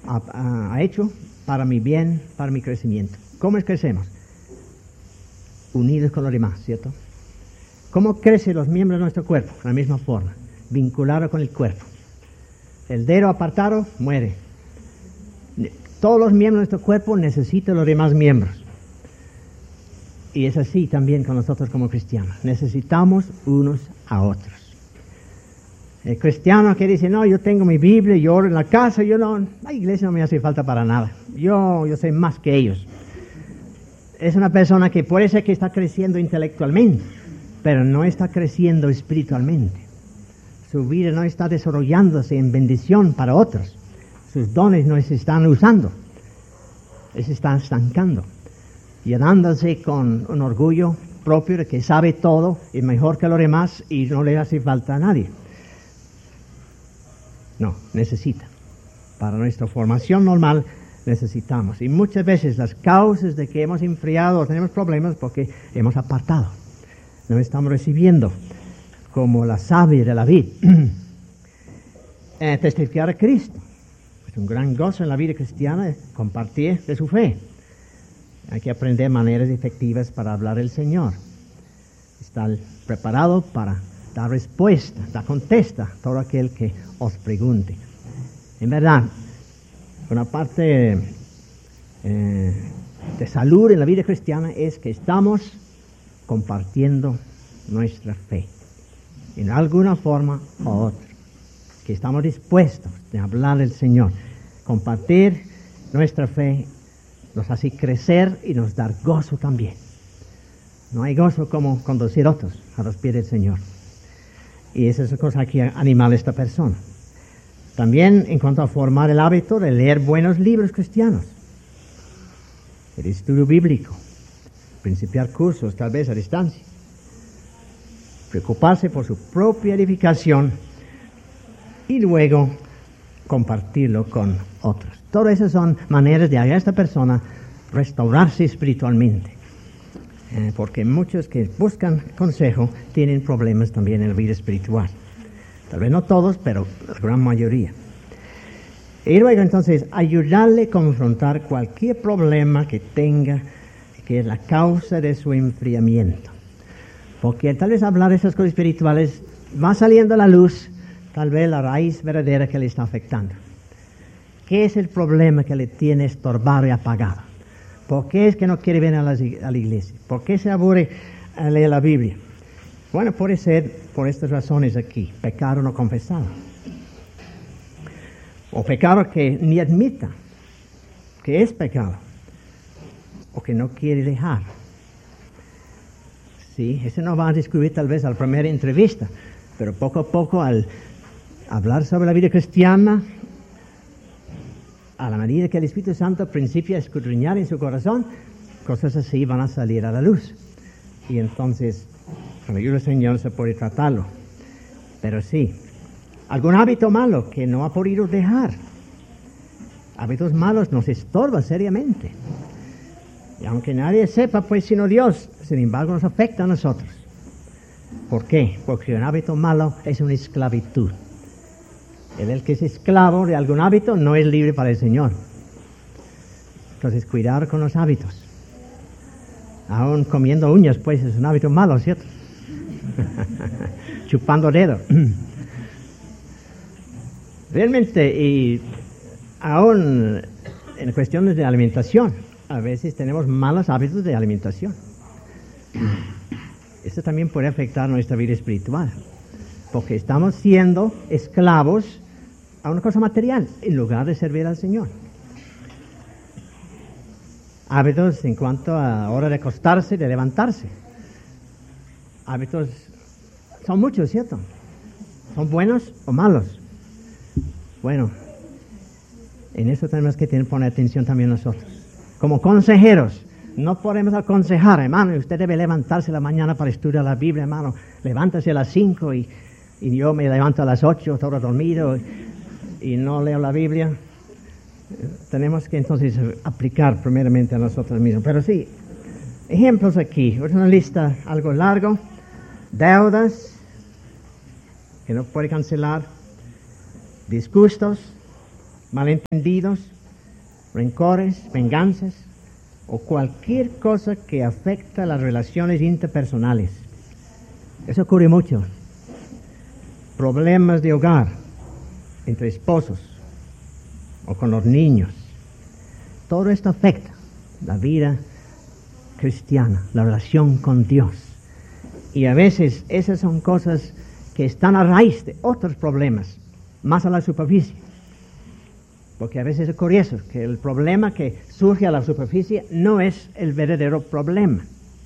ha hecho para mi bien, para mi crecimiento. ¿Cómo es que crecemos? Unidos con los demás, ¿cierto? ¿Cómo crecen los miembros de nuestro cuerpo? De la misma forma, vinculados con el cuerpo. El dedo apartado muere. Todos los miembros de nuestro cuerpo necesitan los demás miembros. Y es así también con nosotros como cristianos. Necesitamos unos a otros. El cristiano que dice, no, yo tengo mi Biblia, yo oro en la casa, la iglesia no me hace falta para nada. Yo sé más que ellos. Es una persona que puede ser que está creciendo intelectualmente, pero no está creciendo espiritualmente. Su vida no está desarrollándose en bendición para otros. Sus dones no se están usando. Se están estancando, llenándose con un orgullo propio de que sabe todo y mejor que los demás y no le hace falta a nadie. No, necesita. Para nuestra formación normal necesitamos. Y muchas veces las causas de que hemos enfriado o tenemos problemas porque hemos apartado. No estamos recibiendo como la savia de la vid. Testificar a Cristo. Es un gran gozo en la vida cristiana compartir de su fe. Hay que aprender maneras efectivas para hablar del Señor. Estar preparado para dar respuesta, dar contesta a todo aquel que os pregunte. En verdad, una parte de salud en la vida cristiana es que estamos compartiendo nuestra fe en alguna forma u otra, que estamos dispuestos de hablar del Señor. Compartir nuestra fe nos hace crecer y nos da gozo también. No hay gozo como conducir a otros a los pies del Señor. Y esa es la cosa que anima a esta persona. También en cuanto a formar el hábito de leer buenos libros cristianos, el estudio bíblico, principiar cursos tal vez a distancia, preocuparse por su propia edificación y luego compartirlo con otros. Todas esas son maneras de ayudar a esta persona restaurarse espiritualmente. Porque muchos que buscan consejo tienen problemas también en la vida espiritual. Tal vez no todos, pero la gran mayoría. Y luego entonces ayudarle a confrontar cualquier problema que tenga, que es la causa de su enfriamiento. Porque tal vez hablar de esas cosas espirituales va saliendo a la luz, tal vez la raíz verdadera que le está afectando. ¿Qué es el problema que le tiene estorbado y apagado? ¿Por qué es que no quiere venir a la iglesia? ¿Por qué se aburre a leer la Biblia? Bueno, puede ser por estas razones aquí. Pecado no confesado. O pecado que ni admita que es pecado. O que no quiere dejar. Sí, eso no va a descubrir tal vez a la primera entrevista. Pero poco a poco al hablar sobre la vida cristiana, a la medida que el Espíritu Santo principia a escudriñar en su corazón, cosas así van a salir a la luz. Y entonces, con la ayuda del Señor se puede tratarlo. Pero sí, algún hábito malo que no ha podido dejar. Hábitos malos nos estorban seriamente. Y aunque nadie sepa, pues sino Dios, sin embargo nos afecta a nosotros. ¿Por qué? Porque un hábito malo es una esclavitud. El que es esclavo de algún hábito no es libre para el Señor. Entonces, cuidar con los hábitos. Aún comiendo uñas, pues es un hábito malo, ¿cierto? Chupando dedos. Realmente, y aún en cuestiones de alimentación, a veces tenemos malos hábitos de alimentación. Eso también puede afectar nuestra vida espiritual, porque estamos siendo esclavos a una cosa material en lugar de servir al Señor. Hábitos en cuanto a la hora de acostarse, de levantarse. Hábitos son muchos, ¿cierto? ¿Son buenos o malos? Bueno, en eso tenemos que poner atención también nosotros. Como consejeros, no podemos aconsejar, hermano, usted debe levantarse la mañana para estudiar la Biblia, hermano. Levántase a las 5 y yo me levanto a las 8, todo dormido y no leo la Biblia. Tenemos que entonces aplicar primeramente a nosotros mismos. Pero sí, ejemplos aquí. Es una lista algo largo. Deudas que no puede cancelar. Disgustos, malentendidos, rencores, venganzas o cualquier cosa que afecta las relaciones interpersonales. Eso ocurre mucho. Problemas de hogar entre esposos o con los niños. Todo esto afecta la vida cristiana, la relación con Dios. Y a veces esas son cosas que están a raíz de otros problemas, más a la superficie. Porque a veces es curioso que el problema que surge a la superficie no es el verdadero problema.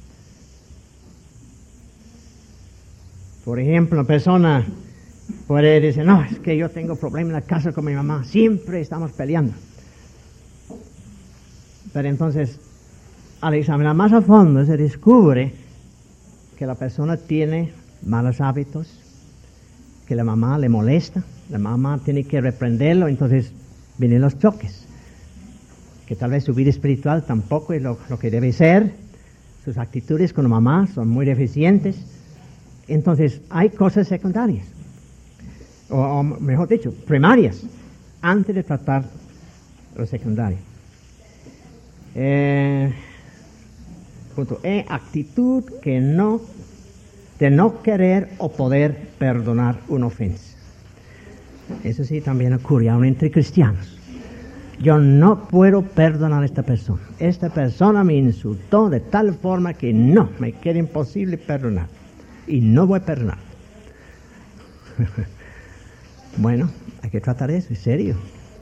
Por ejemplo, una persona puede decir, no, es que yo tengo problemas en la casa con mi mamá, siempre estamos peleando. Pero entonces, al examinar más a fondo, se descubre que la persona tiene malos hábitos, que la mamá le molesta, la mamá tiene que reprenderlo, entonces vienen los choques. Que tal vez su vida espiritual tampoco es lo que debe ser, sus actitudes con la mamá son muy deficientes, entonces hay cosas secundarias, o mejor dicho, primarias, antes de tratar lo secundario. Punto E, actitud de no querer o poder perdonar una ofensa. Eso sí también ocurre aún entre cristianos. Yo no puedo perdonar a esta persona. Esta persona me insultó de tal forma que no, me queda imposible perdonar. Y no voy a perdonar. Bueno, hay que tratar eso, en serio.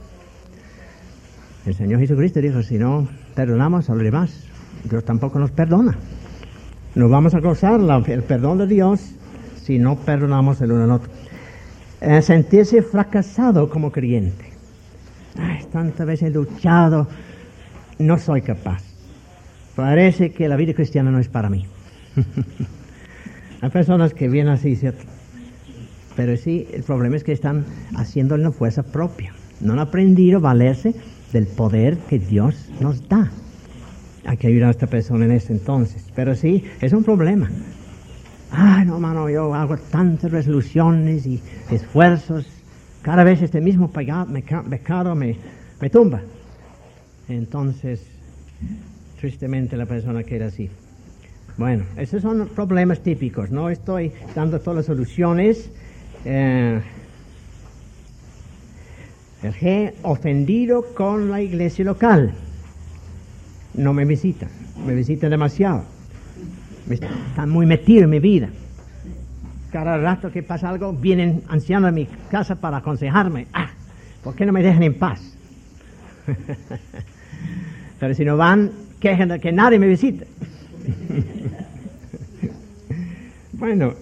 El Señor Jesucristo dijo, si no perdonamos a los demás, Dios tampoco nos perdona. No vamos a gozar el perdón de Dios si no perdonamos el uno al otro. Sentirse fracasado como creyente. Ay, tantas veces he luchado, no soy capaz. Parece que la vida cristiana no es para mí. Hay personas que vienen así, ¿cierto? Pero sí, el problema es que están haciendo una fuerza propia. No han aprendido a valerse del poder que Dios nos da. Hay que ayudar a esta persona en ese entonces. Pero sí, es un problema. Ay, no, hermano, yo hago tantas resoluciones y esfuerzos. Cada vez este mismo pecado me tumba. Entonces, tristemente la persona queda así. Bueno, esos son problemas típicos. No estoy dando todas las soluciones. El G, ofendido con la iglesia local. No me visitan demasiado. Están muy metidos en mi vida. Cada rato que pasa algo, vienen ancianos a mi casa para aconsejarme. ¿Por qué no me dejan en paz? Pero si no van, quejan de que nadie me visita. Bueno,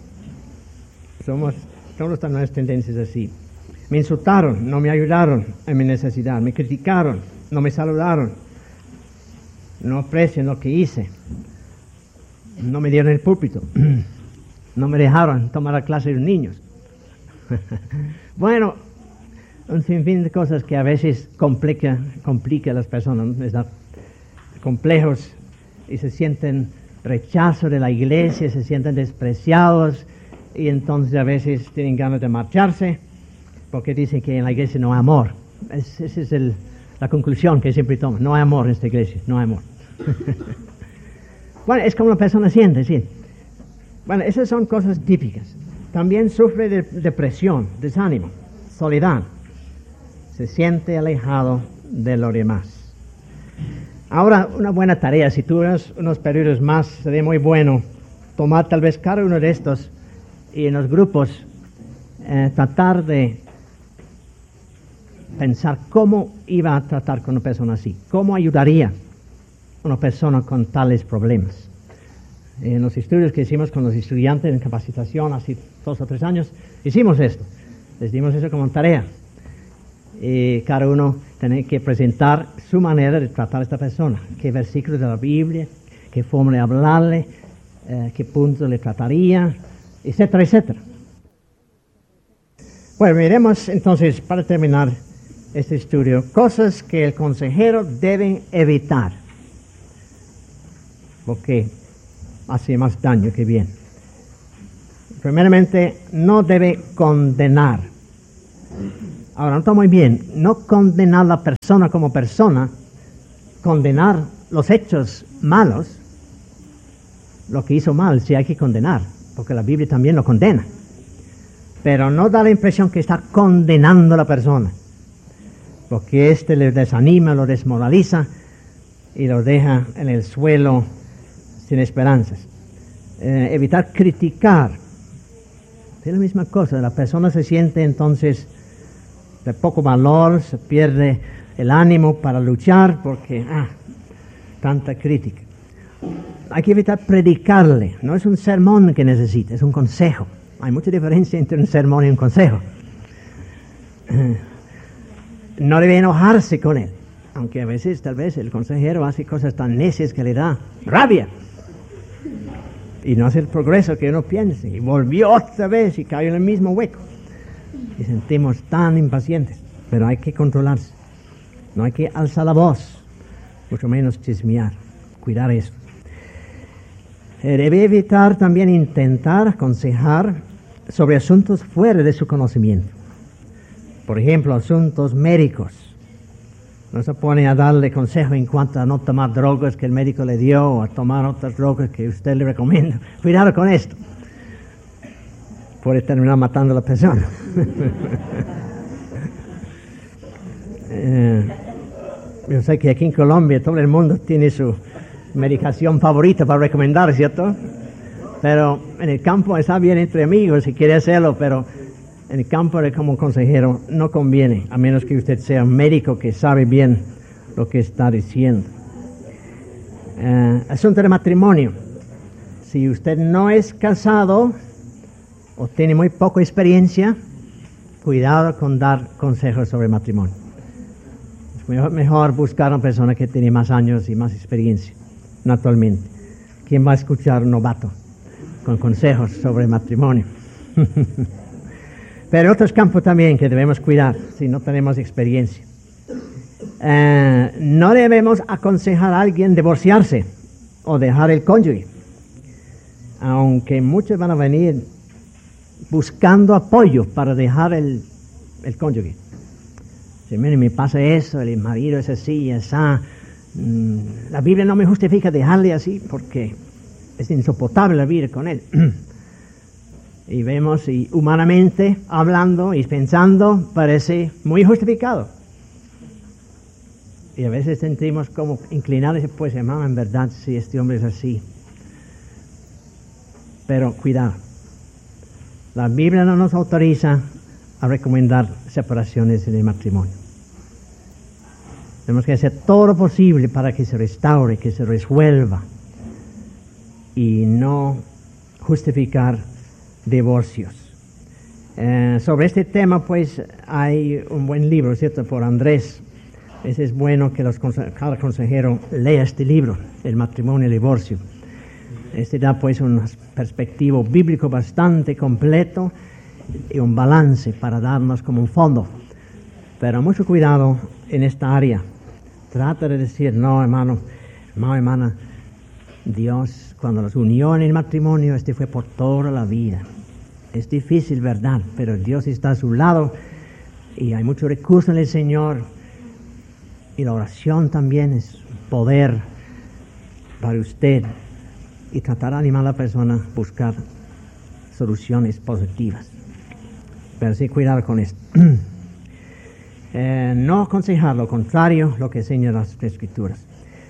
todos están las tendencias así. Me insultaron, no me ayudaron en mi necesidad. Me criticaron, no me saludaron. No aprecian lo que hice. No me dieron el púlpito. No me dejaron tomar la clase de los niños. Bueno, un sinfín de cosas que a veces complica a las personas, ¿verdad? Complejos, y se sienten rechazo de la iglesia, se sienten despreciados, y entonces a veces tienen ganas de marcharse, porque dicen que en la iglesia no hay amor. Esa es la conclusión que siempre toman. No hay amor en esta iglesia, no hay amor. Bueno, es como la persona siente, sí. Bueno, esas son cosas típicas. También sufre de depresión, desánimo, soledad. Se siente alejado de los demás. Ahora, una buena tarea, si tú das unos periodos más, sería muy bueno tomar tal vez cada uno de estos y en los grupos tratar de pensar cómo iba a tratar con una persona así, cómo ayudaría a una persona con tales problemas. En los estudios que hicimos con los estudiantes en capacitación hace 2 o 3 años, hicimos esto, les dimos eso como tarea. Y cada uno tiene que presentar su manera de tratar a esta persona, qué versículos de la Biblia, qué forma de hablarle, qué punto le trataría, etcétera, etcétera. Bueno, miremos entonces, para terminar este estudio, cosas que el consejero debe evitar, porque hace más daño que bien. Primeramente, no debe condenar. Ahora, nota muy bien, no condenar a la persona como persona, condenar los hechos malos, lo que hizo mal sí hay que condenar, porque la Biblia también lo condena. Pero no da la impresión que está condenando a la persona, porque le desanima, lo desmoraliza y lo deja en el suelo sin esperanzas. Evitar criticar. Es la misma cosa, la persona se siente entonces de poco valor, se pierde el ánimo para luchar porque tanta crítica. Hay que evitar predicarle, no es un sermón que necesita, es un consejo. Hay mucha diferencia entre un sermón y un consejo. No debe enojarse con él, aunque a veces, tal vez, el consejero hace cosas tan necias que le da rabia. Y no hace el progreso que uno piensa, y volvió otra vez y cayó en el mismo hueco. Y sentimos tan impacientes, pero hay que controlarse. No hay que alzar la voz, mucho menos chismear, cuidar eso. Debe evitar también intentar aconsejar sobre asuntos fuera de su conocimiento. Por ejemplo, asuntos médicos. No se pone a darle consejo en cuanto a no tomar drogas que el médico le dio o a tomar otras drogas que usted le recomienda. Cuidado con esto. Puede terminar matando a la persona. Yo sé que aquí en Colombia todo el mundo tiene su medicación favorita para recomendar, ¿cierto? Pero en el campo está bien entre amigos si quiere hacerlo, pero en el campo como consejero no conviene, a menos que usted sea un médico que sabe bien lo que está diciendo. Asunto de matrimonio. Si usted no es casado o tiene muy poca experiencia, cuidado con dar consejos sobre matrimonio. Es mejor buscar a una persona que tiene más años y más experiencia, naturalmente. ¿Quién va a escuchar a un novato con consejos sobre matrimonio? Pero otros campos también que debemos cuidar si no tenemos experiencia. No debemos aconsejar a alguien divorciarse o dejar el cónyuge, aunque muchos van a venir buscando apoyo para dejar el cónyuge. Si me pasa eso, el marido es así, esa. La Biblia no me justifica dejarle así porque es insoportable vivir con él. Y vemos, y humanamente hablando y pensando, parece muy justificado. Y a veces sentimos como inclinados, pues hermano, en verdad, si este hombre es así. Pero cuidado. La Biblia no nos autoriza a recomendar separaciones en el matrimonio. Tenemos que hacer todo lo posible para que se restaure, que se resuelva y no justificar divorcios. Sobre este tema, pues, hay un buen libro, ¿cierto?, por Andrés. Es bueno que cada consejero lea este libro, El matrimonio y el divorcio. Este da, pues, un perspectivo bíblico bastante completo y un balance para darnos como un fondo. Pero mucho cuidado en esta área. Trata de decir, no, hermano, hermana, Dios, cuando nos unió en el matrimonio, fue por toda la vida. Es difícil, ¿verdad? Pero Dios está a su lado y hay mucho recurso en el Señor. Y la oración también es poder para usted. Y tratar de animar a la persona a buscar soluciones positivas. Pero sí, cuidado con esto. No aconsejar lo contrario, lo que enseñan las Escrituras.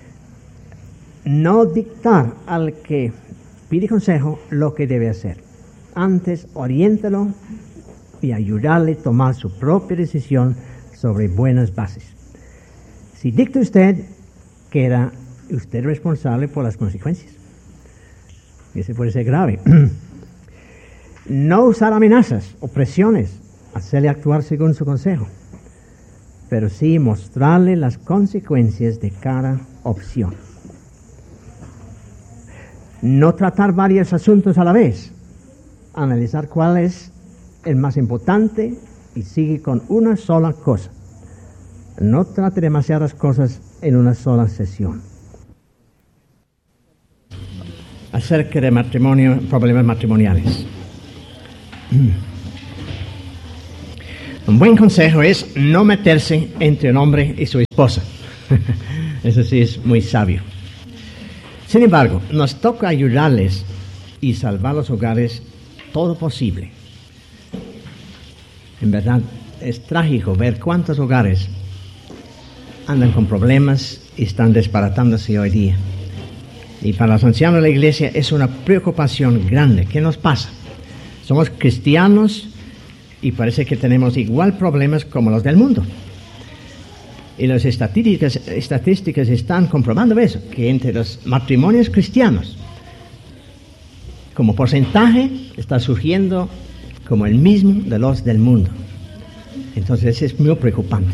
No dictar al que pide consejo lo que debe hacer. Antes, oriéntalo y ayudarle a tomar su propia decisión sobre buenas bases. Si dicta usted, queda usted responsable por las consecuencias. Ese puede ser grave. No usar amenazas o presiones, hacerle actuar según su consejo, pero sí mostrarle las consecuencias de cada opción. No tratar varios asuntos a la vez, analizar cuál es el más importante y sigue con una sola cosa. No trate demasiadas cosas en una sola sesión. Acerca de matrimonio, problemas matrimoniales. Un buen consejo es no meterse entre un hombre y su esposa. Eso sí es muy sabio. Sin embargo, nos toca ayudarles y salvar los hogares todo posible. En verdad, es trágico ver cuántos hogares andan con problemas y están desbaratándose hoy día. Y para los ancianos de la iglesia es una preocupación grande. ¿Qué nos pasa? Somos cristianos y parece que tenemos igual problemas como los del mundo. Y las estadísticas están comprobando eso, que entre los matrimonios cristianos, como porcentaje, está surgiendo como el mismo de los del mundo. Entonces es muy preocupante.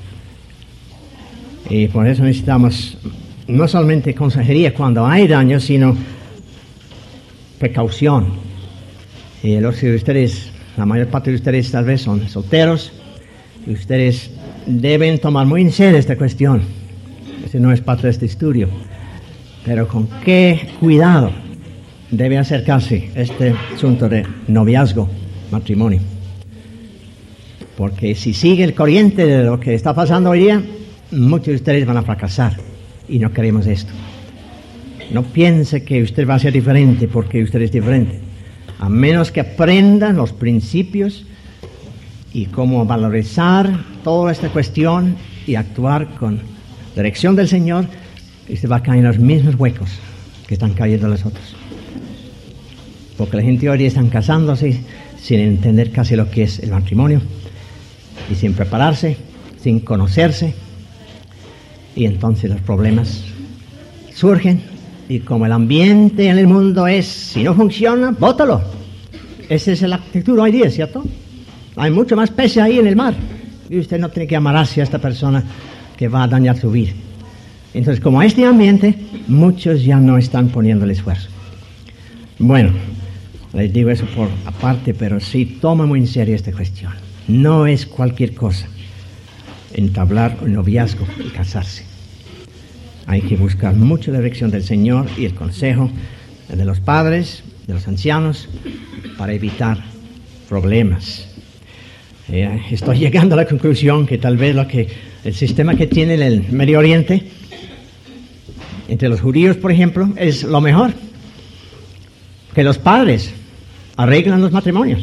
Y por eso necesitamos no solamente consejería cuando hay daño, sino precaución. Y los de ustedes, la mayor parte de ustedes tal vez son solteros, y ustedes deben tomar muy en serio esta cuestión. Ese no es parte de este estudio. Pero con qué cuidado debe acercarse este asunto de noviazgo, matrimonio. Porque si sigue el corriente de lo que está pasando hoy día, muchos de ustedes van a fracasar. Y no queremos esto. No piense que usted va a ser diferente porque usted es diferente. A menos que aprendan los principios y cómo valorizar toda esta cuestión y actuar con dirección del Señor, usted va a caer en los mismos huecos que están cayendo los otros. Porque la gente hoy día está casándose sin entender casi lo que es el matrimonio y sin prepararse, sin conocerse, y entonces los problemas surgen. Y como el ambiente en el mundo es, si no funciona, bótalo. Esa es la actitud hoy día, ¿cierto? Hay mucho más peces ahí en el mar. Y usted no tiene que amarrarse a esta persona que va a dañar su vida. Entonces, como este ambiente, muchos ya no están poniendo el esfuerzo. Bueno, les digo eso por aparte, pero sí toma muy en serio esta cuestión. No es cualquier cosa entablar un noviazgo y casarse. Hay que buscar mucho la dirección del Señor y el consejo de los padres, de los ancianos, para evitar problemas. Estoy llegando a la conclusión que tal vez el sistema que tiene el Medio Oriente, entre los judíos, por ejemplo, es lo mejor. Que los padres arreglan los matrimonios.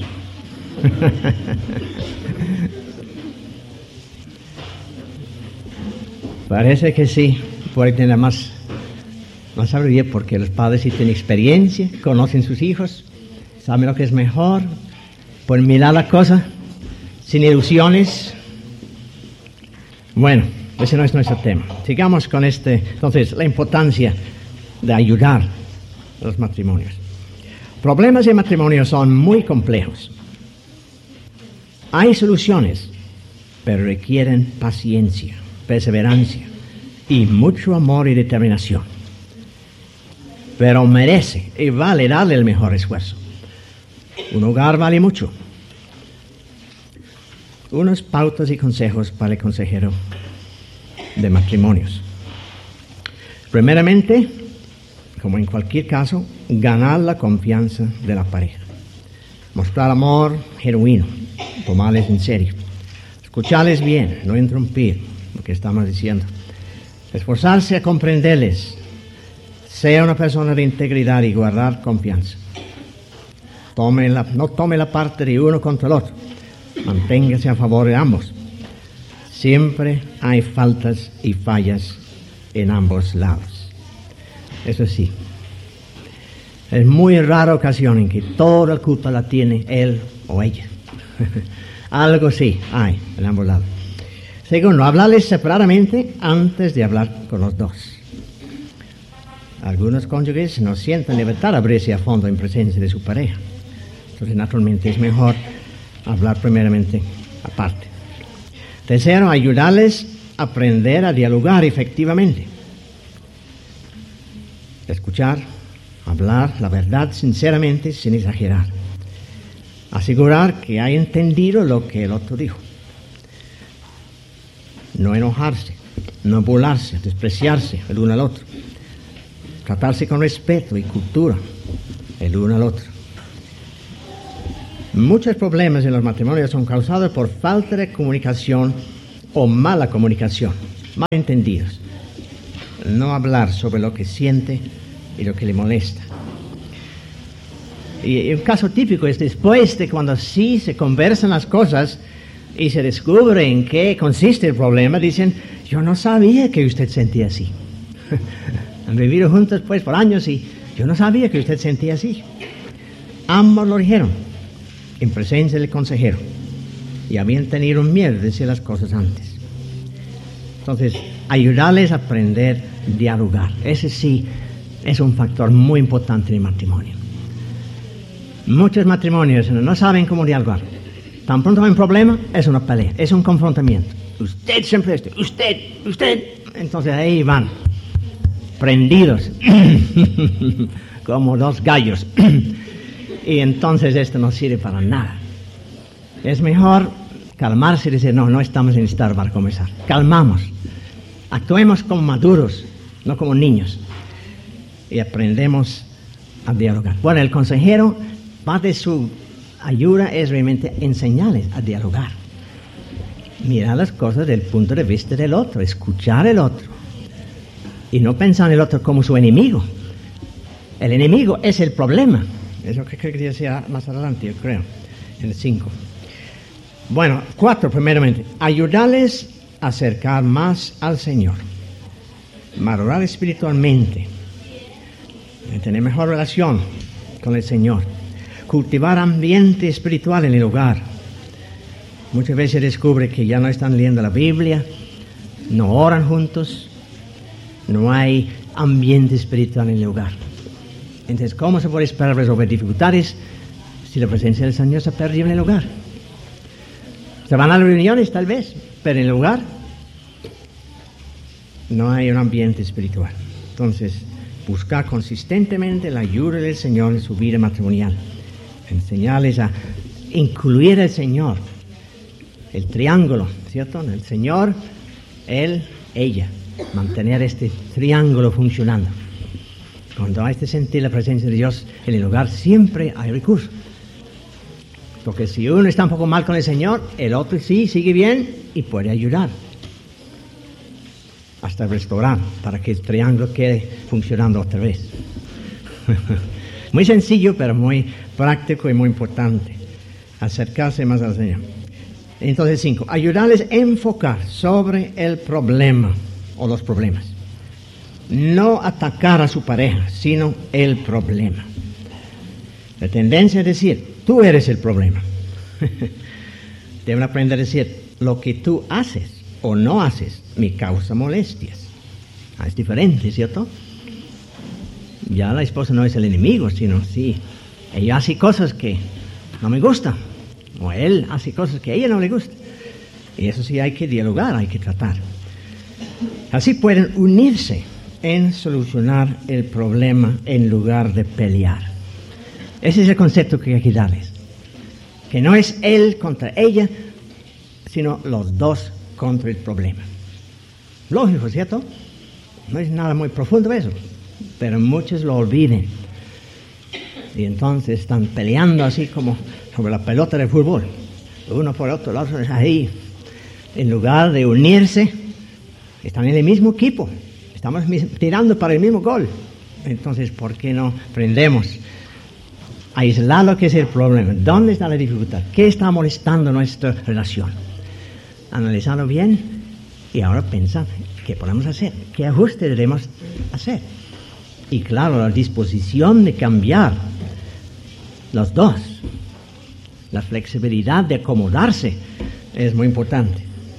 Parece que sí. Puede tener más sabiduría porque los padres sí tienen experiencia, conocen sus hijos, saben lo que es mejor, pueden mirar la cosa sin ilusiones. Bueno, ese no es nuestro tema. Sigamos con entonces, la importancia de ayudar a los matrimonios. Problemas de matrimonio son muy complejos. Hay soluciones, pero requieren paciencia, perseverancia y mucho amor y determinación. Pero merece y vale darle el mejor esfuerzo. Un hogar vale mucho. Unas pautas y consejos para el consejero de matrimonios. Primeramente, como en cualquier caso, ganar la confianza de la pareja. Mostrar amor genuino, tomarles en serio. Escucharles bien, no interrumpir lo que estamos diciendo. Esforzarse a comprenderles. Sea una persona de integridad y guardar confianza. No tome la parte de uno contra el otro. Manténgase a favor de ambos. Siempre hay faltas y fallas en ambos lados. Eso sí. Es muy rara ocasión en que toda la culpa la tiene él o ella. Algo sí hay en ambos lados. Segundo, hablarles separadamente antes de hablar con los dos. Algunos cónyuges no sienten libertad de abrirse a fondo en presencia de su pareja. Entonces, naturalmente, es mejor hablar primeramente aparte. Tercero, ayudarles a aprender a dialogar efectivamente. Escuchar, hablar la verdad sinceramente, sin exagerar. Asegurar que haya entendido lo que el otro dijo. No enojarse, no burlarse, despreciarse el uno al otro. Tratarse con respeto y cultura el uno al otro. Muchos problemas en los matrimonios son causados por falta de comunicación o mala comunicación, malentendidos. no hablar sobre lo que siente y lo que le molesta. Y un caso típico es después de cuando sí se conversan las cosas y se descubre en qué consiste el problema, dicen, yo no sabía que usted sentía así. Han vivido juntos pues por años y yo no sabía que usted sentía así. Ambos lo dijeron en presencia del consejero y habían tenido miedo de decir las cosas antes. Entonces, ayudarles a aprender a dialogar. Ese sí es un factor muy importante en el matrimonio. Muchos matrimonios no saben cómo dialogar. Tan pronto hay un problema, es una pelea, es un confrontamiento. Usted siempre usted. Entonces ahí van, prendidos, como dos gallos. Y entonces esto no sirve para nada. Es mejor calmarse y decir, no estamos en estado para conversar. Calmamos. Actuemos como maduros, no como niños. Y aprendemos a dialogar. Bueno, el consejero, parte de su ayuda es realmente enseñarles a dialogar. Mirar las cosas desde el punto de vista del otro, escuchar al otro. Y no pensar en el otro como su enemigo. El enemigo es el problema. Es lo que creo que decía más adelante, yo creo, en el 5. Bueno, 4, primeramente. Ayudarles a acercar más al Señor. Madurar espiritualmente. Tener mejor relación con el Señor. Cultivar ambiente espiritual en el hogar. Muchas veces se descubre que ya no están leyendo la Biblia, no oran juntos, no hay ambiente espiritual en el hogar. Entonces, ¿cómo se puede esperar resolver dificultades si la presencia del Señor se ha perdido en el hogar? Se van a las reuniones tal vez, pero en el hogar no hay un ambiente espiritual. Entonces, buscar consistentemente la ayuda del Señor en su vida matrimonial. Enseñarles a incluir al Señor, el triángulo, ¿cierto? El Señor, Él, ella. Mantener este triángulo funcionando. Cuando hay que sentir la presencia de Dios en el hogar, siempre hay recursos. Porque si uno está un poco mal con el Señor, el otro sí sigue bien y puede ayudar. Hasta restaurar, para que el triángulo quede funcionando otra vez. Muy sencillo, pero muy práctico y muy importante. Acercarse más al Señor. Entonces, 5. Ayudarles a enfocar sobre el problema o los problemas. No atacar a su pareja, sino el problema. La tendencia es decir, tú eres el problema. Deben aprender a decir, lo que tú haces o no haces me causa molestias. Es diferente, ¿cierto? Ya la esposa no es el enemigo, sino sí, ella hace cosas que no me gustan, o él hace cosas que a ella no le gustan. Y eso sí hay que dialogar, hay que tratar. Así pueden unirse en solucionar el problema en lugar de pelear. Ese es el concepto que hay que darles. Que no es él contra ella, sino los dos contra el problema. Lógico, ¿cierto? No es nada muy profundo eso, pero muchos lo olviden. Y entonces están peleando así como sobre la pelota de fútbol. Uno por otro, el otro es ahí. En lugar de unirse, están en el mismo equipo. Estamos tirando para el mismo gol. Entonces, ¿por qué no aprendemos a aislar lo que es el problema? ¿Dónde está la dificultad? ¿Qué está molestando nuestra relación? Analizarlo bien y ahora pensar qué podemos hacer, qué ajustes debemos hacer. Y claro, la disposición de cambiar los dos. La flexibilidad de acomodarse es muy importante.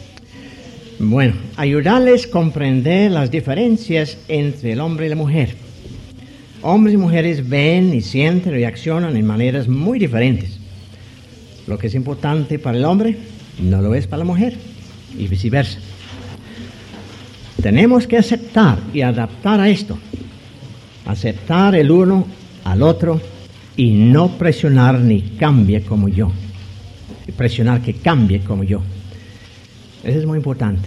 Bueno, ayudarles a comprender las diferencias entre el hombre y la mujer. Hombres y mujeres ven y sienten, reaccionan en maneras muy diferentes. Lo que es importante para el hombre no lo es para la mujer y viceversa. Tenemos que aceptar y adaptar a esto. Aceptar el uno al otro y no presionar ni cambie como yo. Presionar que cambie como yo. Eso es muy importante.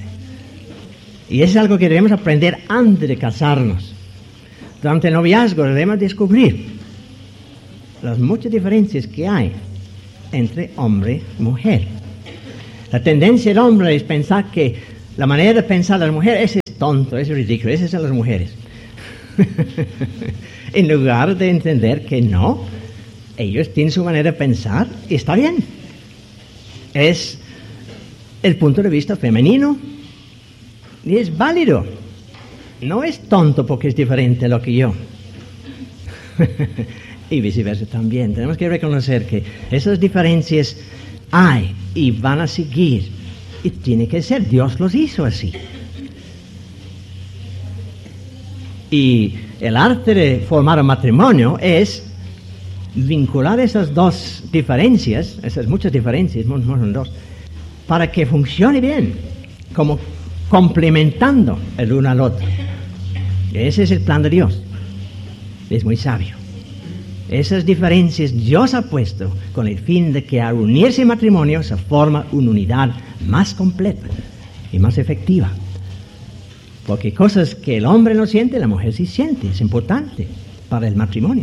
Y eso es algo que debemos aprender antes de casarnos. Durante el noviazgo debemos descubrir las muchas diferencias que hay entre hombre y mujer. La tendencia del hombre es pensar que La manera de pensar de las mujeres, ese es tonto, ese es ridículo, esas son las mujeres. En lugar de entender que no, ellos tienen su manera de pensar y está bien. Es el punto de vista femenino y es válido. No es tonto porque es diferente a lo que yo. Y viceversa también. Tenemos que reconocer que esas diferencias hay y van a seguir. Y tiene que ser. Dios los hizo así. Y el arte de formar un matrimonio es vincular esas dos diferencias, esas muchas diferencias, no son dos, para que funcione bien, como complementando el uno al otro. Ese es el plan de Dios. Es muy sabio. Esas diferencias Dios ha puesto con el fin de que al unirse en matrimonio se forma una unidad más completa y más efectiva. Porque cosas que el hombre no siente, la mujer sí siente. Es importante para el matrimonio.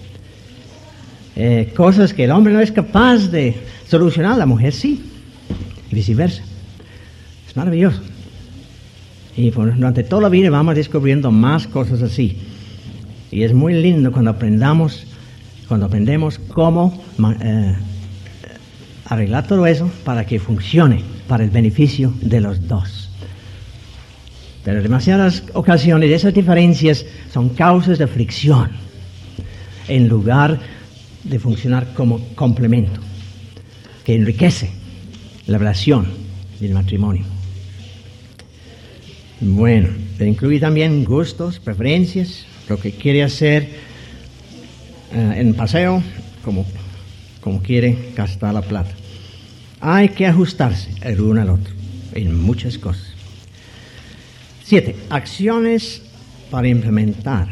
Cosas que el hombre no es capaz de solucionar, la mujer sí. Y viceversa. Es maravilloso. Y durante toda la vida vamos descubriendo más cosas así. Y es muy lindo cuando aprendemos cómo arreglar todo eso para que funcione para el beneficio de los dos. Pero en demasiadas ocasiones esas diferencias son causas de fricción en lugar de funcionar como complemento que enriquece la relación del matrimonio. Bueno, incluye también gustos, preferencias, lo que quiere hacer en paseo, como quiere gastar la plata. Hay que ajustarse el uno al otro en muchas cosas. 7. Acciones para implementar.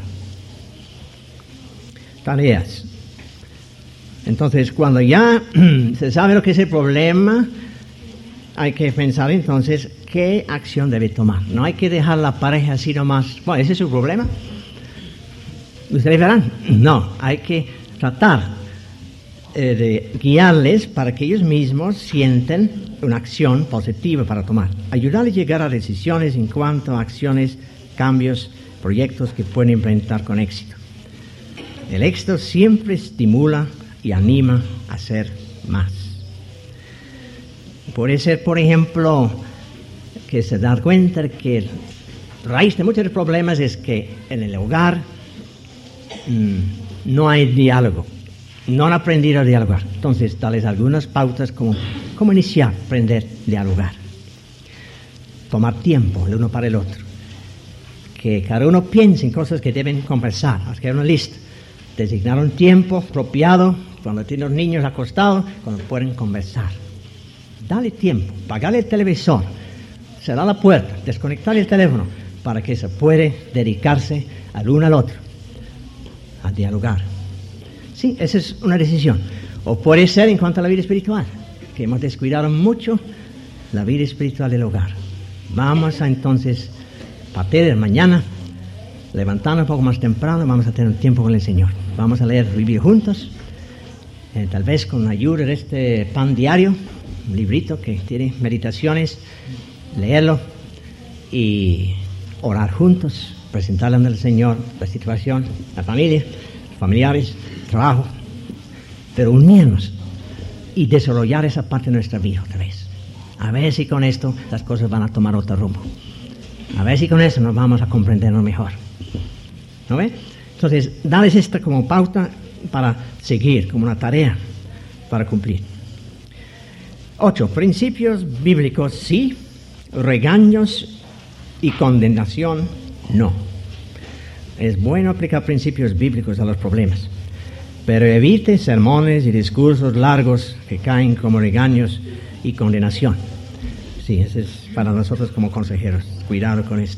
Tareas. Entonces, cuando ya se sabe lo que es el problema, hay que pensar entonces qué acción debe tomar. No hay que dejar la pareja así nomás. Bueno, ese es su problema. Ustedes verán. No, hay que tratar de guiarles para que ellos mismos sienten una acción positiva para tomar. Ayudarles a llegar a decisiones en cuanto a acciones, cambios, proyectos que pueden implementar con éxito. El éxito siempre estimula y anima a hacer más. Puede ser, por ejemplo, que se da cuenta que la raíz de muchos problemas es que en el hogar no hay diálogo. No han aprendido a dialogar. Entonces, darles algunas pautas como iniciar, aprender a dialogar. Tomar tiempo el uno para el otro. Que cada uno piense en cosas que deben conversar. Hacer una lista. Designar un tiempo apropiado cuando tienen los niños acostados, cuando pueden conversar. Dale tiempo. Apagarle el televisor. Cerrar la puerta. Desconectar el teléfono para que se puede dedicarse al uno al otro. A dialogar. Sí, esa es una decisión. O puede ser en cuanto a la vida espiritual, que hemos descuidado mucho la vida espiritual del hogar. Vamos a entonces, a partir de mañana, levantarnos un poco más temprano, vamos a tener un tiempo con el Señor. Vamos a leer Biblia juntos, tal vez con la ayuda de este pan diario, un librito que tiene meditaciones, leerlo y orar juntos, presentarle al Señor la situación, la familia, familiares, trabajo, pero unirnos y desarrollar esa parte de nuestra vida otra vez. A ver si con esto las cosas van a tomar otro rumbo. A ver si con eso nos vamos a comprendernos mejor. ¿No ve? Entonces, darles esta como pauta para seguir, como una tarea para cumplir. 8. Principios bíblicos sí, regaños y condenación no. Es bueno aplicar principios bíblicos a los problemas, pero evite sermones y discursos largos que caen como regaños y condenación. Sí, eso es para nosotros como consejeros. Cuidado con esto.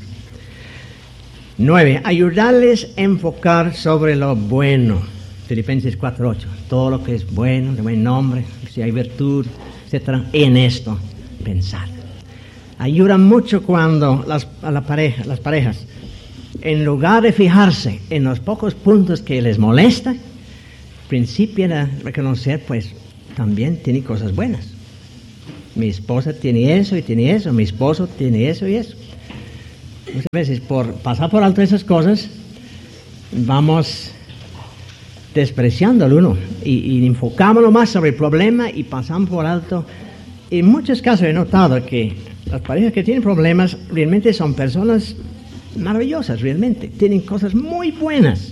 9. Ayudarles a enfocar sobre lo bueno. Filipenses 4:8. Todo lo que es bueno, de buen nombre, si hay virtud, etc. En esto pensar. Ayuda mucho cuando las parejas, en lugar de fijarse en los pocos puntos que les molesta, principien a reconocer, pues, también tiene cosas buenas. Mi esposa tiene eso y tiene eso, mi esposo tiene eso y eso. Muchas veces por pasar por alto esas cosas, vamos despreciando al uno y enfocámonos más sobre el problema y pasamos por alto. En muchos casos he notado que las parejas que tienen problemas realmente son personas maravillosas, realmente. Tienen cosas muy buenas.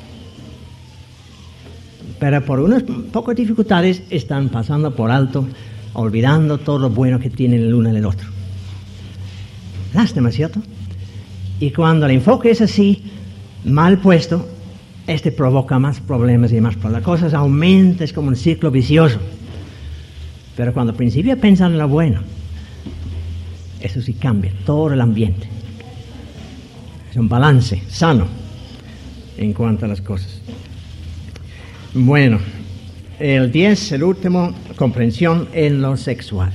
Pero por unas pocas dificultades están pasando por alto, olvidando todo lo bueno que tienen el uno en el otro. Lástima, ¿cierto? Y cuando el enfoque es así, mal puesto, provoca más problemas y más problemas. La cosa aumenta, es como un ciclo vicioso. Pero cuando al principio piensan en lo bueno, eso sí cambia todo el ambiente. Es un balance sano en cuanto a las cosas. Bueno, el 10, el último, comprensión en lo sexual.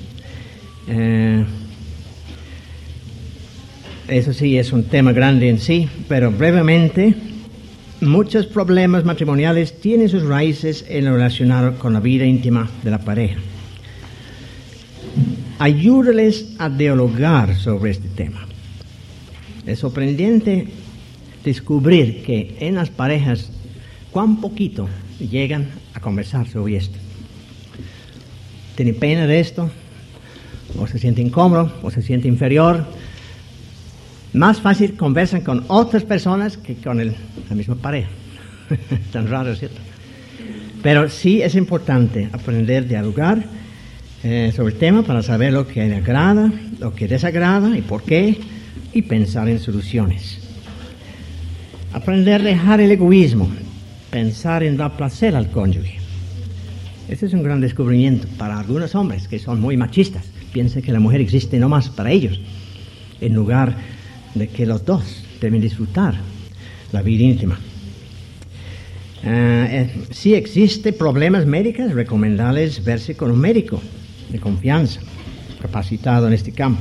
Eso sí es un tema grande en sí, pero brevemente, muchos problemas matrimoniales tienen sus raíces en lo relacionado con la vida íntima de la pareja. Ayúdales a dialogar sobre este tema. Es sorprendente descubrir que en las parejas cuán poquito llegan a conversar sobre esto. ¿Tienen pena de esto? ¿O se siente incómodo? ¿O se siente inferior? Más fácil conversan con otras personas que con la misma pareja. Tan raro, ¿cierto? Pero sí es importante aprender a dialogar sobre el tema para saber lo que le agrada, lo que desagrada y por qué, y pensar en soluciones. Aprender a dejar el egoísmo, pensar en dar placer al cónyuge. Este es un gran descubrimiento para algunos hombres que son muy machistas. Piensan que la mujer existe nomás para ellos, en lugar de que los dos deben disfrutar la vida íntima. Si existen problemas médicos, recomendarles verse con un médico de confianza, capacitado en este campo.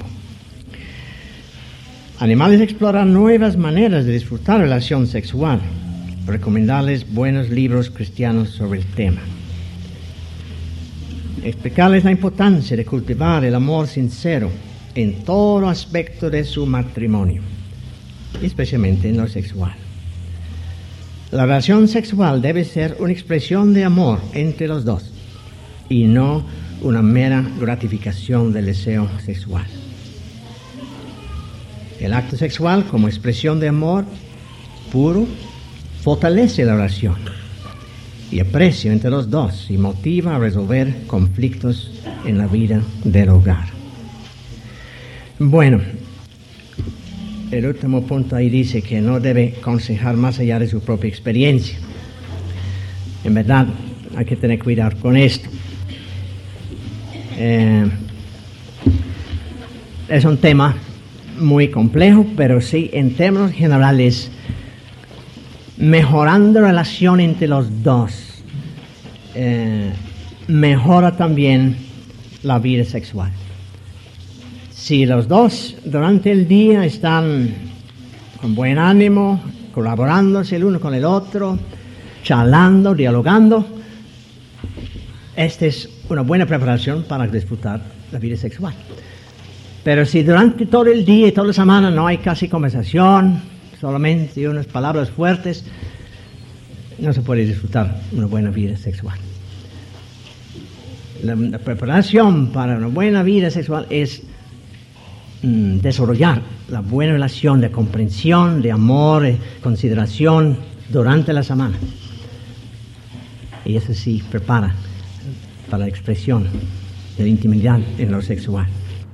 Animales explorar nuevas maneras de disfrutar relación sexual. Recomendarles buenos libros cristianos sobre el tema. Explicarles la importancia de cultivar el amor sincero en todo aspecto de su matrimonio, especialmente en lo sexual. La relación sexual debe ser una expresión de amor entre los dos y no una mera gratificación del deseo sexual. El acto sexual como expresión de amor puro fortalece la relación y aprecio entre los dos y motiva a resolver conflictos en la vida del hogar. Bueno, el último punto ahí dice que no debe aconsejar más allá de su propia experiencia. En verdad, hay que tener cuidado con esto. Es un tema muy complejo, pero sí, en términos generales, mejorando la relación entre los dos, mejora también la vida sexual. Si los dos durante el día están con buen ánimo, colaborándose el uno con el otro, charlando, dialogando, esta es una buena preparación para disfrutar la vida sexual. Pero si durante todo el día y toda la semana no hay casi conversación, solamente unas palabras fuertes, no se puede disfrutar una buena vida sexual. La preparación para una buena vida sexual es desarrollar la buena relación de comprensión, de amor, consideración durante la semana. Y eso sí prepara para la expresión de la intimidad en lo sexual.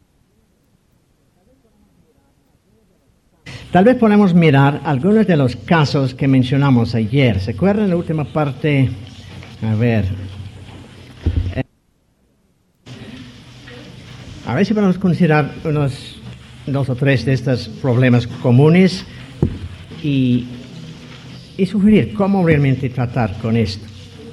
Tal vez podemos mirar algunos de los casos que mencionamos ayer. ¿Se acuerdan la última parte? A ver si podemos considerar unos 2 o 3 de estos problemas comunes y sugerir cómo realmente tratar con esto.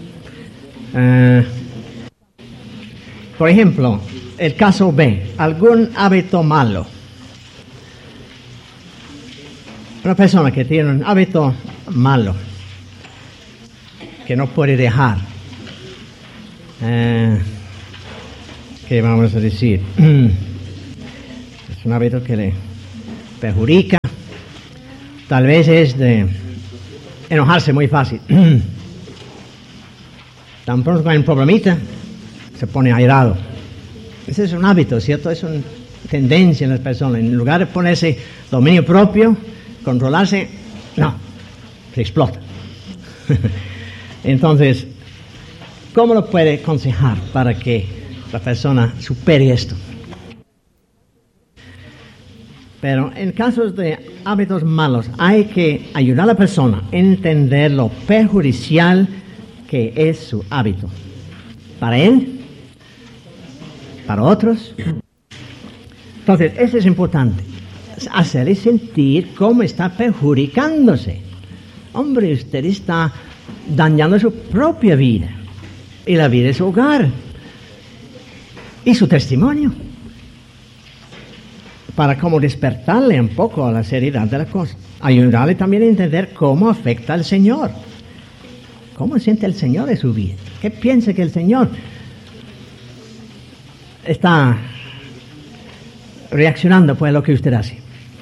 Por ejemplo, el caso B, algún hábito malo. Una persona que tiene un hábito malo, que no puede dejar, ¿qué vamos a decir? Es un hábito que le perjudica. Tal vez es de enojarse muy fácil. Tan pronto con un problemita, se pone airado. Ese es un hábito, ¿cierto? Es una tendencia en las personas. En lugar de ponerse dominio propio, controlarse, no, se explota. Entonces, ¿cómo lo puede aconsejar para que la persona supere esto? Pero en casos de hábitos malos hay que ayudar a la persona a entender lo perjudicial que es su hábito. Para él, para otros. Entonces, eso es importante. Hacerle sentir cómo está perjudicándose. Hombre, usted está dañando su propia vida y la vida de su hogar y su testimonio, para como despertarle un poco a la seriedad de la cosa. Ayudarle también a entender cómo afecta al Señor. ¿Cómo siente el Señor de su vida? ¿Qué piensa que el Señor está reaccionando por lo que usted hace?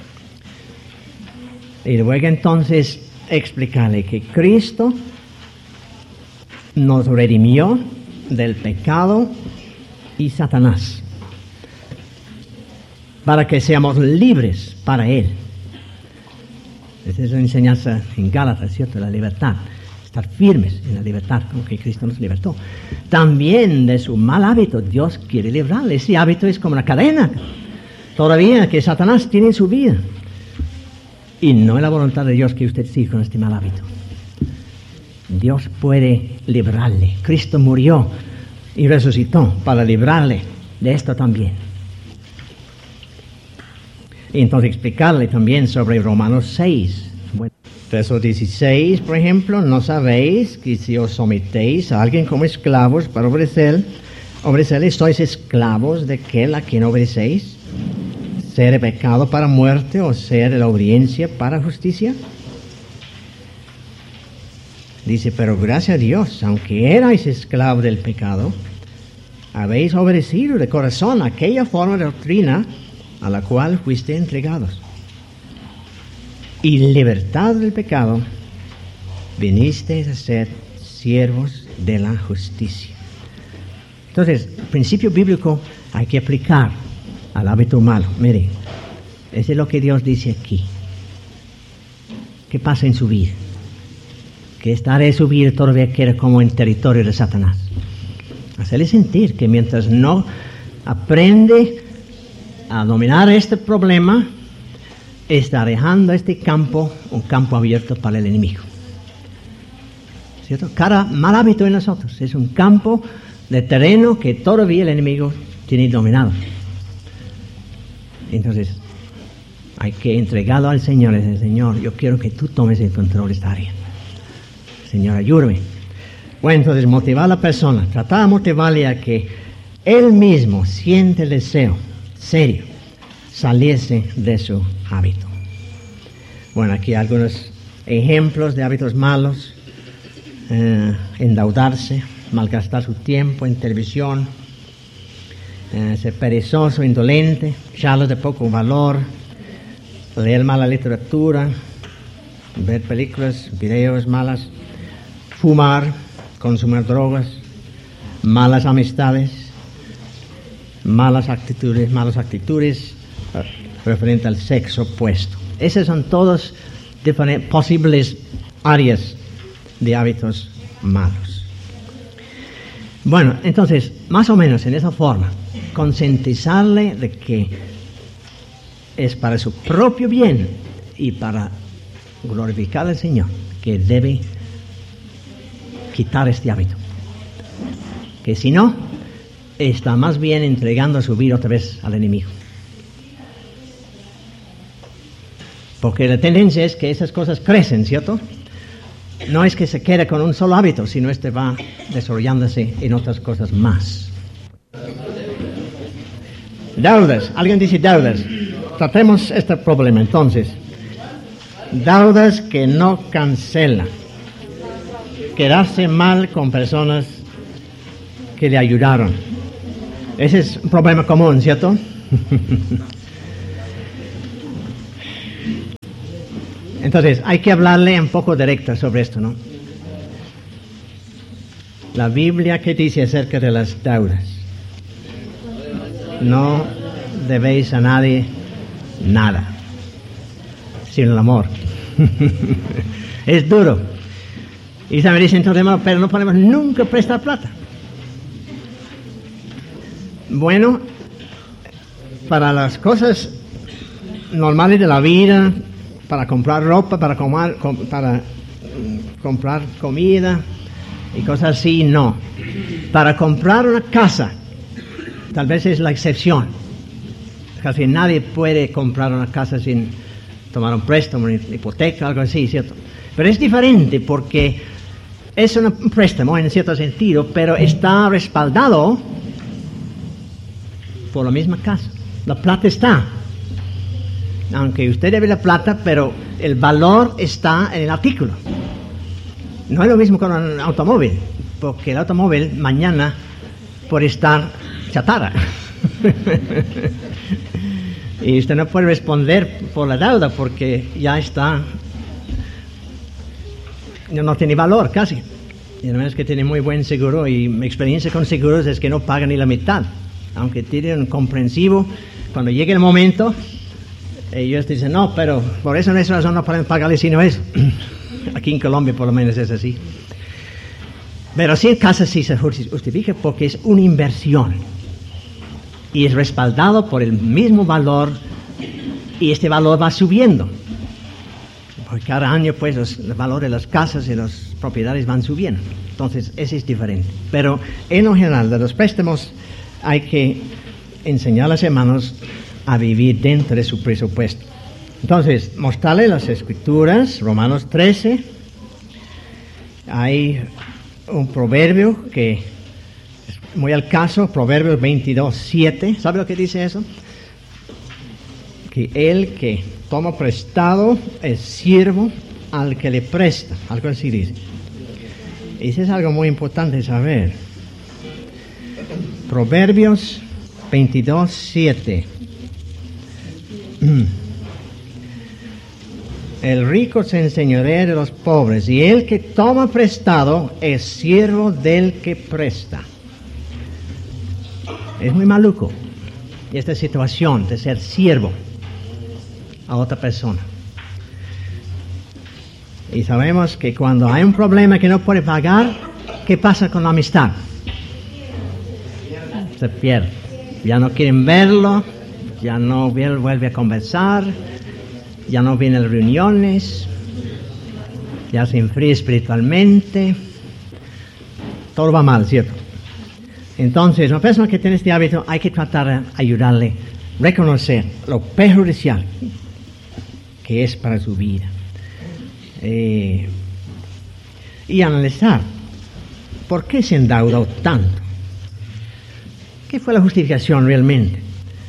Y luego entonces explicarle que Cristo nos redimió del pecado y Satanás, para que seamos libres para Él. Esa es la enseñanza en Gálatas, ¿cierto? La libertad. Estar firmes en la libertad con que Cristo nos libertó. También de su mal hábito Dios quiere librarle. Ese hábito es como una cadena todavía que Satanás tiene en su vida. Y no es la voluntad de Dios que usted siga con este mal hábito. Dios puede librarle. Cristo murió y resucitó para librarle de esto también. Y entonces explicarle también sobre Romanos 6. Bueno, verso 16, por ejemplo, ¿no sabéis que si os sometéis a alguien como esclavos para obedecerle, sois esclavos de aquel a quien obedecéis? ¿Ser de pecado para muerte o ser de la obediencia para justicia? Dice, pero gracias a Dios, aunque erais esclavos del pecado, habéis obedecido de corazón aquella forma de doctrina a la cual fuiste entregados. Y libertad del pecado, vinisteis a ser siervos de la justicia. Entonces, el principio bíblico hay que aplicar al hábito malo. Mire, eso es lo que Dios dice aquí. ¿Qué pasa en su vida? Que esta área de su vida todavía queda como en territorio de Satanás. Hacerle sentir que mientras no aprende a dominar este problema, está dejando este campo un campo abierto para el enemigo. ¿Cierto? Cada mal hábito en nosotros es un campo de terreno que todavía el enemigo tiene dominado. Entonces, hay que entregarlo al Señor y decir, Señor, yo quiero que tú tomes el control de esta área. Señor, ayúdame. Bueno, entonces motivar a la persona, tratar de motivarle a que él mismo siente el deseo serio, saliese de su hábito. Bueno, aquí algunos ejemplos de hábitos malos: endeudarse, malgastar su tiempo en televisión, ser perezoso, indolente, charlas de poco valor, leer mala literatura, ver películas, videos malas, fumar, consumir drogas, malas amistades, malas actitudes referente al sexo opuesto. Esas son todas posibles áreas de hábitos malos. Bueno, entonces, más o menos en esa forma, concientizarle de que es para su propio bien y para glorificar al Señor que debe quitar este hábito. Que si no, está más bien entregando su vida otra vez al enemigo. Porque la tendencia es que esas cosas crecen, ¿cierto? No es que se quede con un solo hábito, sino este va desarrollándose en otras cosas más. Deudas. Alguien dice deudas. Tratemos este problema entonces. Deudas que no cancelan. Quedarse mal con personas que le ayudaron. Ese es un problema común, ¿cierto? Entonces, hay que hablarle un poco directo sobre esto, ¿no? La Biblia, ¿qué dice acerca de las deudas? No debéis a nadie nada, sino el amor. Es duro. Y también dicen entonces, hermano, pero no podemos nunca prestar plata. Bueno, para las cosas normales de la vida, para comprar ropa, para comprar comida y cosas así, no. Para comprar una casa, tal vez es la excepción. Casi nadie puede comprar una casa sin tomar un préstamo, una hipoteca, algo así, ¿cierto? Pero es diferente porque es un préstamo en cierto sentido, pero está respaldado por la misma casa. La plata está. Aunque usted debe la plata, pero el valor está en el artículo. No es lo mismo con un automóvil, porque el automóvil mañana puede estar chatarra. Y usted no puede responder por la deuda porque ya está, no tiene valor casi. Y además que tiene muy buen seguro, y mi experiencia con seguros es que no pagan ni la mitad. Aunque tienen un comprensivo, cuando llegue el momento, ellos dicen, no, pero por esa razón no pueden pagarle sino eso. Aquí en Colombia por lo menos es así. Pero sí en casa sí se justifica porque es una inversión. Y es respaldado por el mismo valor, y este valor va subiendo. Porque cada año pues el valor de las casas y las propiedades van subiendo. Entonces ese es diferente. Pero en lo general de los préstamos hay que enseñar a los hermanos a vivir dentro de su presupuesto. Entonces, mostrarle las escrituras, Romanos 13. Hay un proverbio que es muy al caso, Proverbios 22:7. ¿Sabe lo que dice eso? Que el que toma prestado es siervo al que le presta. Algo así dice. Eso es algo muy importante saber. Proverbios 22:7. El rico se enseñorea de los pobres, y el que toma prestado es siervo del que presta. Es muy maluco esta situación de ser siervo a otra persona. Y sabemos que cuando hay un problema que no puede pagar, ¿qué pasa con la amistad? Se pierde. Ya no quieren verlo, ya no vuelve a conversar, ya no viene a las reuniones, ya se enfría espiritualmente, todo va mal, ¿cierto? Entonces, una persona que tiene este hábito hay que tratar de ayudarle a reconocer lo perjudicial que es para su vida, y analizar por qué se endeudó tanto. ¿Qué fue la justificación realmente?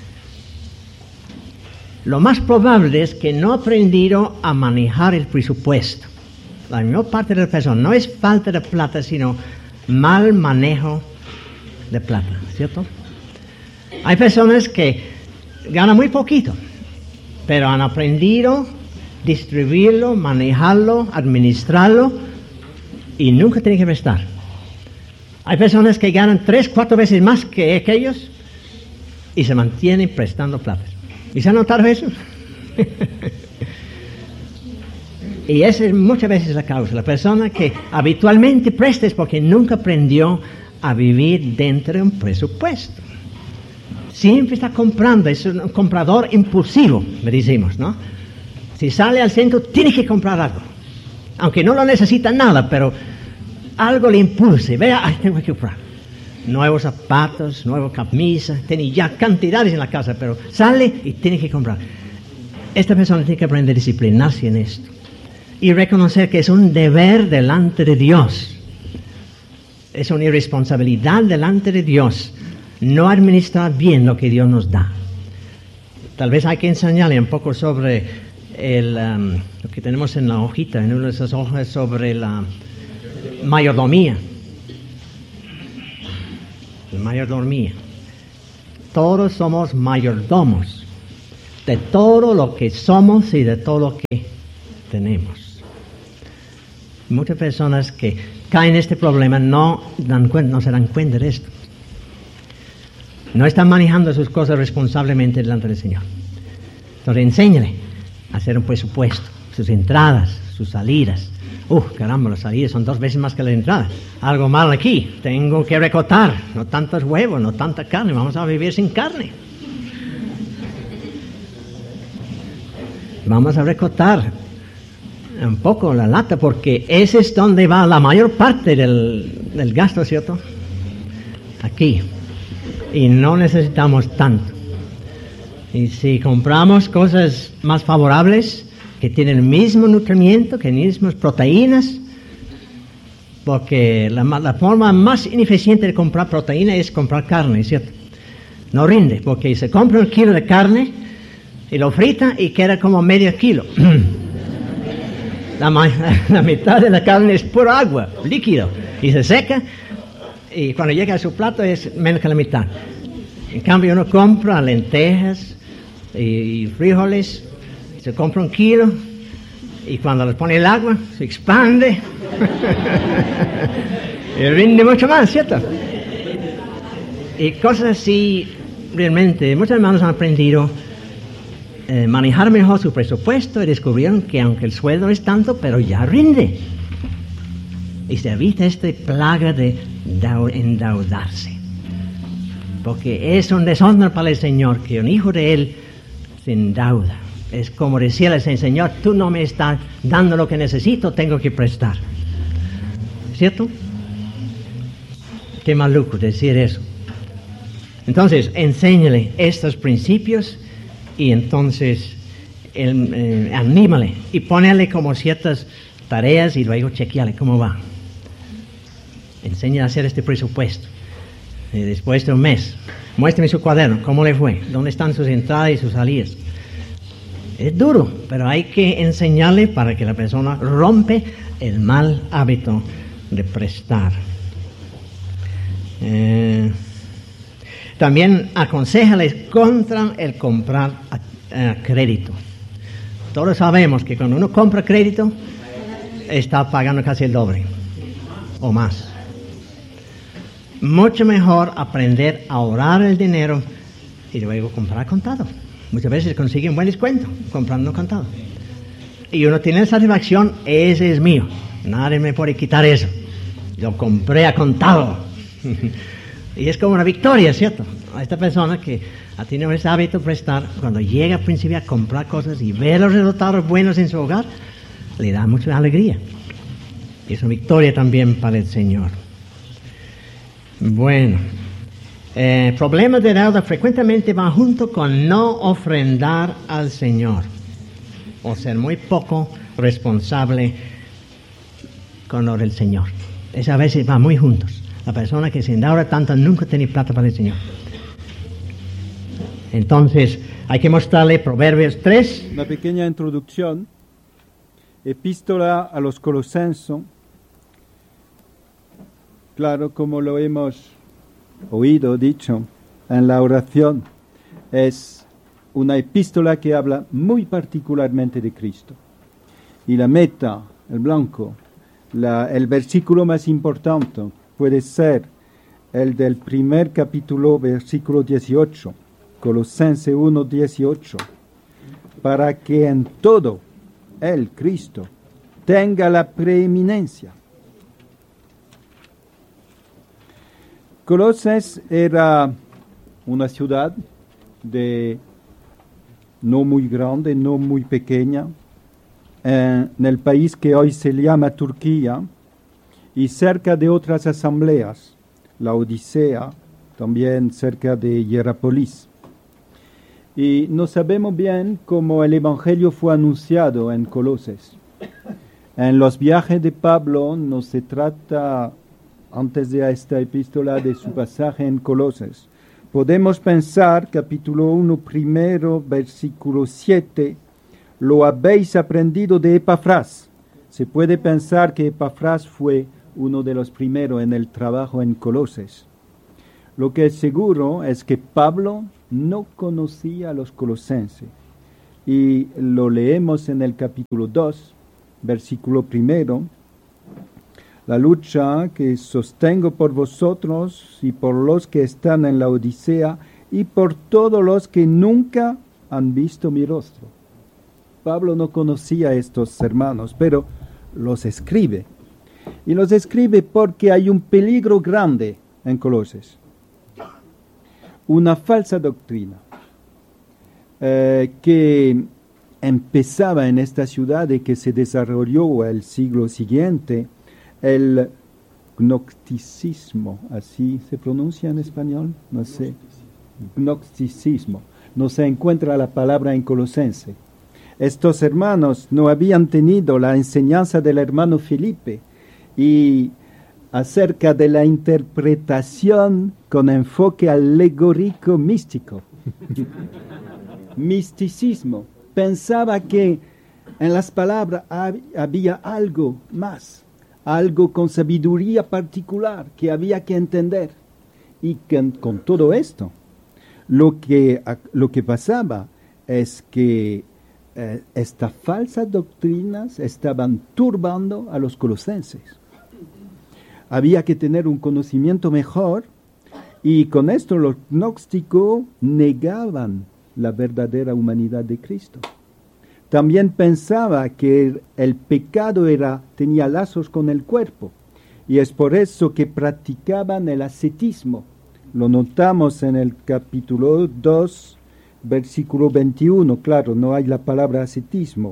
Lo más probable es que no ha aprendido a manejar el presupuesto. La mayor parte de las personas no es falta de plata, sino mal manejo de plata, ¿cierto? Hay personas que ganan muy poquito, pero han aprendido a distribuirlo, manejarlo, administrarlo, y nunca tienen que prestar. Hay personas que ganan 3-4 veces más que aquellos y se mantienen prestando plata. ¿Y se ha notado eso? Y esa es muchas veces la causa. La persona que habitualmente presta es porque nunca aprendió a vivir dentro de un presupuesto. Siempre está comprando, es un comprador impulsivo, me decimos, ¿no? Si sale al centro, tiene que comprar algo. Aunque no lo necesita nada, pero algo le impulsa. Vea, ay, tengo que comprar nuevos zapatos, nuevas camisas, tiene ya cantidades en la casa, pero sale y tiene que comprar. Esta persona tiene que aprender a disciplinarse en esto y reconocer que es un deber delante de Dios. Es una irresponsabilidad delante de Dios no administrar bien lo que Dios nos da. Tal vez hay que enseñarle un poco sobre lo que tenemos en la hojita, en una de esas hojas, sobre la mayordomía. La mayordomía. todos somos mayordomos de todo lo que somos y de todo lo que tenemos. Muchas personas que caen en este problema no se dan cuenta de esto. No están manejando sus cosas responsablemente delante del Señor. Entonces, enséñale a hacer un presupuesto, sus entradas, sus salidas. Caramba, las salidas son 2 veces más que las entradas. Algo mal aquí, tengo que recortar, no tantos huevos, no tanta carne, vamos a vivir sin carne. Vamos a recortar un poco la lata, porque ese es donde va la mayor parte del gasto, ¿cierto? Aquí. Y no necesitamos tanto. Y si compramos cosas más favorables, que tienen el mismo nutrimiento, que mismas proteínas, porque la forma más ineficiente de comprar proteína es comprar carne, ¿cierto? No rinde, porque se compra 1 kilo de carne y lo frita y queda como medio kilo. La mitad de la carne es pura agua, líquido, y se seca, y cuando llega a su plato es menos que la mitad. En cambio, uno compra lentejas y frijoles, se compra 1 kilo, y cuando les pone el agua, se expande, y rinde mucho más, ¿cierto? Y cosas así, realmente, muchos hermanos han aprendido manejar mejor su presupuesto y descubrieron que aunque el sueldo es tanto, pero ya rinde. Y se evita esta plaga de endeudarse. Porque es un deshonor para el Señor que un hijo de Él se endeuda. Es como decirle al Señor, tú no me estás dando lo que necesito, tengo que prestar. ¿Cierto? Qué maluco decir eso. Entonces, enséñale estos principios y entonces anímale y ponele como ciertas tareas y luego chequeale cómo va. Enséñale a hacer este presupuesto. Y después de un mes, muéstrame su cuaderno, cómo le fue, dónde están sus entradas y sus salidas. Es duro, pero hay que enseñarle para que la persona rompe el mal hábito de prestar. También aconséjales contra el comprar a crédito. Todos sabemos que cuando uno compra crédito, está pagando casi el doble o más. Mucho mejor aprender a ahorrar el dinero y luego comprar contado. Muchas veces consigue un buen descuento comprando contado. Y uno tiene la satisfacción, ese es mío, nadie me puede quitar eso. Yo compré a contado. Y es como una victoria, ¿cierto? A esta persona que ha tenido ese hábito de prestar, cuando llega al principio a comprar cosas y ve los resultados buenos en su hogar, le da mucha alegría. Y es una victoria también para el Señor. Bueno, problemas de deuda frecuentemente van junto con no ofrendar al Señor o ser muy poco responsable con lo del Señor. Eso a veces va muy juntos. La persona que se endeuda tanto nunca tiene plata para el Señor. Entonces, hay que mostrarle Proverbios 3. Una pequeña introducción. Epístola a los Colosenses. Claro, como lo hemos oído, dicho en la oración, es una epístola que habla muy particularmente de Cristo. Y la meta, el blanco, el versículo más importante puede ser el del primer capítulo, versículo 18, Colosenses 1, 18, para que en todo el Cristo tenga la preeminencia. Colosas era una ciudad no muy grande, no muy pequeña, en el país que hoy se llama Turquía, y cerca de otras asambleas, la Odisea, también cerca de Hierápolis. Y no sabemos bien cómo el Evangelio fue anunciado en Colosas. En los viajes de Pablo no se trata, antes de esta epístola, de su pasaje en Colosas. Podemos pensar, capítulo 1, primero, versículo 7, lo habéis aprendido de Epafras. Se puede pensar que Epafras fue uno de los primeros en el trabajo en Colosas. Lo que es seguro es que Pablo no conocía a los colosenses. Y lo leemos en el capítulo 2, versículo 1. La lucha que sostengo por vosotros y por los que están en la Odisea y por todos los que nunca han visto mi rostro. Pablo no conocía a estos hermanos, pero los escribe. Y los escribe porque hay un peligro grande en Colosas. Una falsa doctrina que empezaba en esta ciudad y que se desarrolló el siglo siguiente, el gnosticismo, ¿así se pronuncia en español? No sé. Gnosticismo. No se encuentra la palabra en Colosense. Estos hermanos no habían tenido la enseñanza del hermano Felipe y acerca de la interpretación con enfoque alegórico místico. Misticismo. Pensaba que en las palabras había algo más, algo con sabiduría particular que había que entender. Y que con todo esto, lo que pasaba es que estas falsas doctrinas estaban turbando a los colosenses. Había que tener un conocimiento mejor y con esto los gnósticos negaban la verdadera humanidad de Cristo. También pensaba que el pecado tenía lazos con el cuerpo y es por eso que practicaban el ascetismo. Lo notamos en el capítulo 2, versículo 21. Claro, no hay la palabra ascetismo.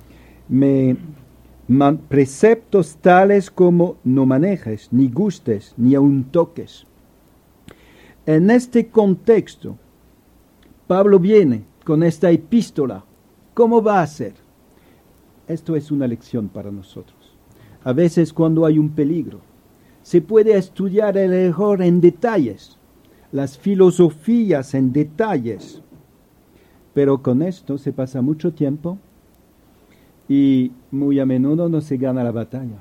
Preceptos tales como no manejes, ni gustes, ni aun toques. En este contexto, Pablo viene con esta epístola. ¿Cómo va a ser? Esto es una lección para nosotros. A veces cuando hay un peligro, se puede estudiar el error en detalles, las filosofías en detalles, pero con esto se pasa mucho tiempo y muy a menudo no se gana la batalla.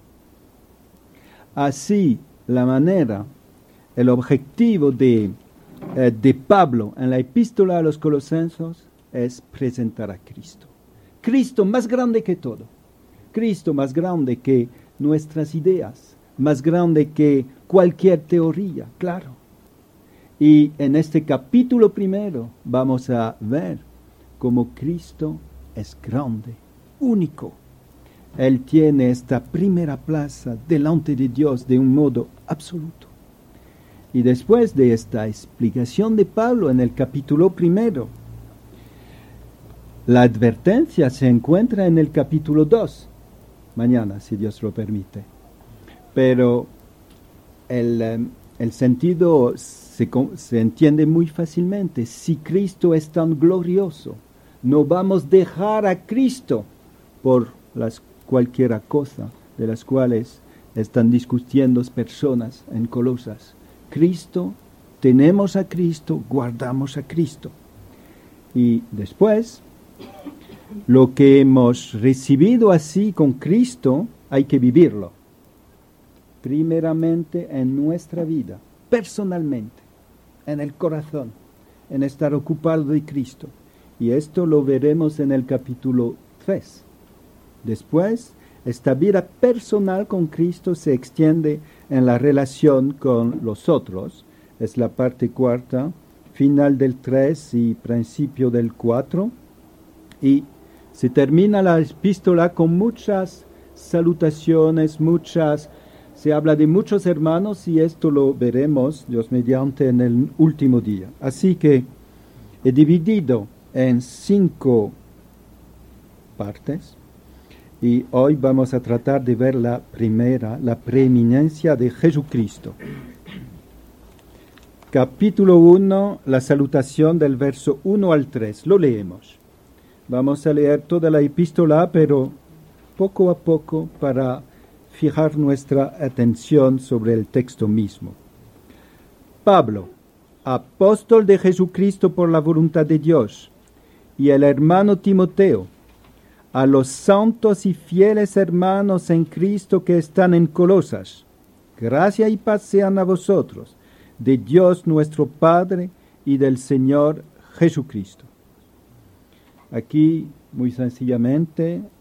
Así, la manera, el objetivo de Pablo en la epístola a los Colosenses es presentar a Cristo. Cristo más grande que todo. Cristo más grande que nuestras ideas, más grande que cualquier teoría, claro. Y en este capítulo 1 vamos a ver cómo Cristo es grande, único. Él tiene esta primera plaza delante de Dios de un modo absoluto. Y después de esta explicación de Pablo en el capítulo 1, la advertencia se encuentra en el capítulo 2, mañana, si Dios lo permite. Pero el sentido se entiende muy fácilmente. Si Cristo es tan glorioso, no vamos a dejar a Cristo por cualquier cosa de las cuales están discutiendo personas en Colosas. Cristo, tenemos a Cristo, guardamos a Cristo. Y después, lo que hemos recibido así con Cristo, hay que vivirlo. Primeramente en nuestra vida, personalmente, en el corazón, en estar ocupado de Cristo. Y esto lo veremos en el capítulo 3. Después, esta vida personal con Cristo se extiende en la relación con los otros. Es la parte 4, final del 3 y principio del 4. Y se termina la epístola con muchas salutaciones, se habla de muchos hermanos y esto lo veremos, Dios mediante, en el último día. Así que he dividido en 5 partes y hoy vamos a tratar de ver la primera, la preeminencia de Jesucristo. Capítulo 1, la salutación del verso 1 al 3. Lo leemos. Vamos a leer toda la epístola, pero poco a poco para fijar nuestra atención sobre el texto mismo. Pablo, apóstol de Jesucristo por la voluntad de Dios, y el hermano Timoteo, a los santos y fieles hermanos en Cristo que están en Colosas, gracia y paz sean a vosotros, de Dios nuestro Padre y del Señor Jesucristo. Aquí, muy sencillamente,